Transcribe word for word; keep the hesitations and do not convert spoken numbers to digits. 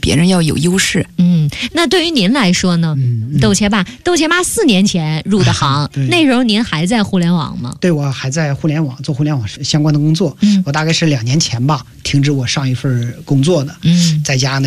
别人要有优势。 嗯，那对于您来说呢？嗯，窦茄爸，窦茄妈四年前入的行，啊、那时候您还在互联网吗？ 对，我还在互联网做互联网相关的工作。 嗯， 我大概是两年前吧停止我上一份工作的。嗯，在家呢。